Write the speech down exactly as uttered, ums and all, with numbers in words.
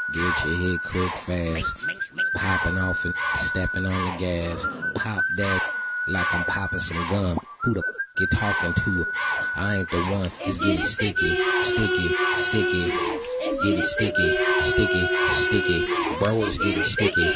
Get your hit quick fast. Popping off and stepping on the gas. Pop that like I'm popping some gum. Who the f you talking to? I ain't the one. It's getting sticky, sticky, sticky. Getting sticky, sticky, sticky. Bro, it's getting sticky.